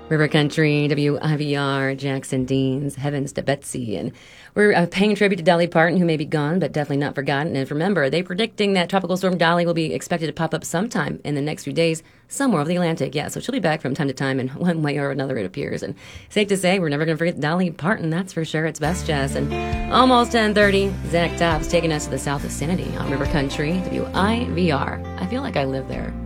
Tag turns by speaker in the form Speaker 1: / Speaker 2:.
Speaker 1: River Country, WIVR, Jackson Deans, Heavens to Betsy. And we're paying tribute to Dolly Parton, who may be gone, but definitely not forgotten. And remember, they're predicting that Tropical Storm Dolly will be expected to pop up sometime in the next few days, somewhere over the Atlantic. Yeah, so she'll be back from time to time in one way or another, it appears. And safe to say, we're never going to forget Dolly Parton, that's for sure. It's Best Jazz. And almost 10:30, Zach Tops taking us to the south vicinity on River Country, WIVR. I feel like I live there.